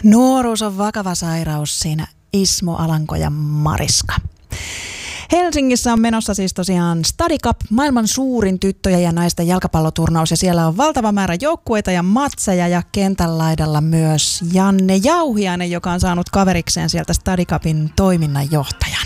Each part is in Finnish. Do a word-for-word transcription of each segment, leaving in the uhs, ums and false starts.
Nuoruus on vakava sairaus, siinä Ismo Alanko ja Mariska. Helsingissä on menossa siis tosiaan Study Cup, maailman suurin tyttöjen ja naisten jalkapalloturnaus, ja siellä on valtava määrä joukkueita ja matseja, ja kentän laidalla myös Janne Jauhiainen, joka on saanut kaverikseen sieltä Study Cupin toiminnanjohtajan.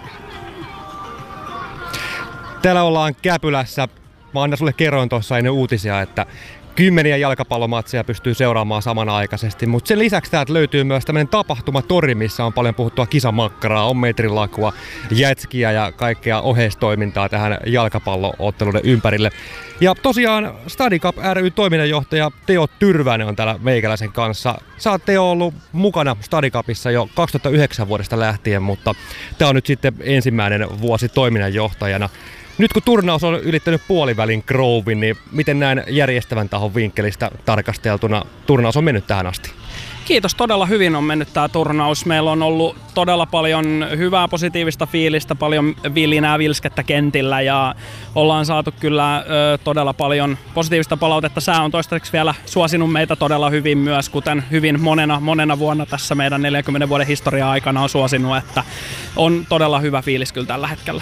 Täällä ollaan Käpylässä. Mä Anna sulle kerroin tuossa ennen uutisia, että kymmeniä jalkapallomatseja pystyy seuraamaan samanaikaisesti, mutta sen lisäksi täältä löytyy myös tämmöinen tapahtumatori, missä on paljon puhuttua kisamakkaraa, on metrilakua, jätskiä ja kaikkea oheistoimintaa tähän jalkapallootteluiden ympärille. Ja tosiaan Study Cup ry toiminnanjohtaja Teo Tyrväinen on täällä meikäläisen kanssa. Sä oot, Teo, ollut mukana Study Cupissa jo kaksituhattayhdeksän vuodesta lähtien, mutta tää on nyt sitten ensimmäinen vuosi toiminnanjohtajana. Nyt kun turnaus on ylittänyt puolivälin Groven, niin miten näin järjestävän tahon vinkkelistä tarkasteltuna turnaus on mennyt tähän asti? Kiitos, todella hyvin on mennyt tämä turnaus. Meillä on ollut todella paljon hyvää positiivista fiilistä, paljon vilinää vilskettä kentillä ja ollaan saatu kyllä ö, todella paljon positiivista palautetta. Sää on toistaiseksi vielä suosinut meitä todella hyvin myös, kuten hyvin monena, monena vuonna tässä meidän neljänkymmenen vuoden historian aikana on suosinut, että on todella hyvä fiilis kyllä tällä hetkellä.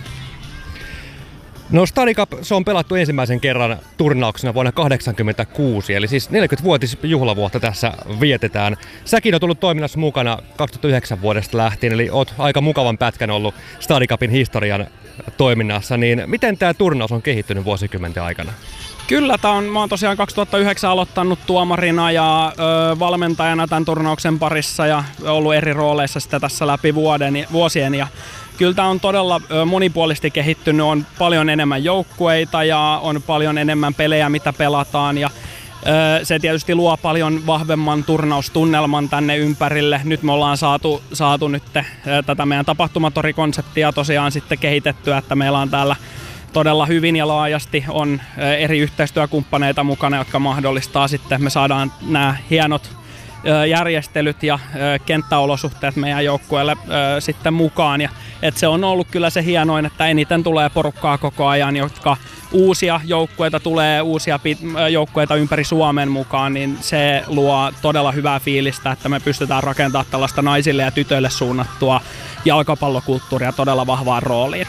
No Study Cup, se on pelattu ensimmäisen kerran turnauksena vuonna kahdeksankymmentäkuusi, eli siis neljäkymmenvuotisjuhlavuotta tässä vietetään. Säkin on tullut toiminnassa mukana kaksituhattayhdeksän vuodesta lähtien, eli oot aika mukavan pätkän ollut Study Cupin historian toiminnassa, niin miten tämä turnaus on kehittynyt vuosikymmenten aikana? Kyllä, tää on, mä oon tosiaan kaksituhattayhdeksän aloittanut tuomarina ja ö, valmentajana tämän turnauksen parissa ja ollut eri rooleissa sitä tässä läpi vuoden, vuosien. Ja kyllä tämä on todella ö, monipuolisesti kehittynyt, on paljon enemmän joukkueita ja on paljon enemmän pelejä, mitä pelataan. Ja ö, se tietysti luo paljon vahvemman turnaustunnelman tänne ympärille. Nyt me ollaan saatu, saatu nyt ö, tätä meidän tapahtumatorikonseptia tosiaan sitten kehitettyä, että meillä on täällä todella hyvin ja laajasti on eri yhteistyökumppaneita mukana, jotka mahdollistaa sitten, me saadaan nämä hienot järjestelyt ja kenttäolosuhteet meidän joukkueelle sitten mukaan. Ja, et se on ollut kyllä se hienoin, että eniten tulee porukkaa koko ajan, jotka uusia joukkueita tulee, uusia joukkueita ympäri Suomen mukaan, niin se luo todella hyvää fiilistä, että me pystytään rakentamaan tällaista naisille ja tytöille suunnattua jalkapallokulttuuria todella vahvaan rooliin.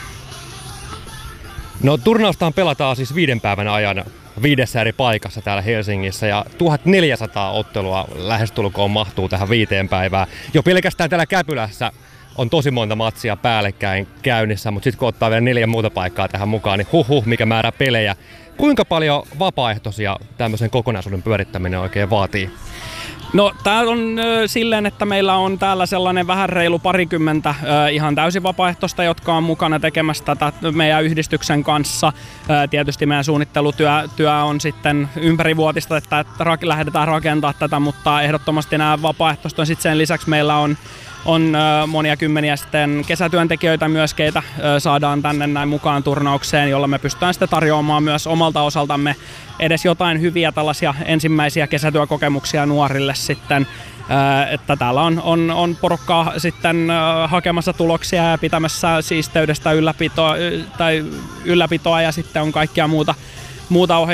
No turnaustaan pelataan siis viiden päivän ajan viidessä eri paikassa täällä Helsingissä ja tuhatneljäsataa ottelua lähestulkoon mahtuu tähän viiteen päivään. Jo pelkästään täällä Käpylässä on tosi monta matsia päällekkäin käynnissä, mutta sitten kun ottaa vielä neljä muuta paikkaa tähän mukaan, niin huhhuh, mikä määrä pelejä. Kuinka paljon vapaaehtoisia tämmöisen kokonaisuuden pyörittäminen oikein vaatii? No tää on ö, silleen, että meillä on täällä sellainen vähän reilu parikymmentä ö, ihan täysin vapaaehtoista, jotka on mukana tekemässä tätä meidän yhdistyksen kanssa. Ö, tietysti meidän suunnittelutyö työ on sitten ympärivuotista, että, että ra- lähdetään rakentamaan tätä, mutta ehdottomasti nämä vapaaehtoiset on sitten sen lisäksi meillä on On ö, monia kymmeniä sitten kesätyöntekijöitä myös, keitä ö, saadaan tänne näin mukaan turnaukseen, jolla me pystytään sitten tarjoamaan myös omalta osaltamme edes jotain hyviä tällaisia ensimmäisiä kesätyökokemuksia nuorille sitten. Ö, että täällä on, on, on porukkaa sitten ö, hakemassa tuloksia ja pitämässä siisteydestä ylläpitoa, tai ylläpitoa ja sitten on kaikkia muuta, muuta ohjausta.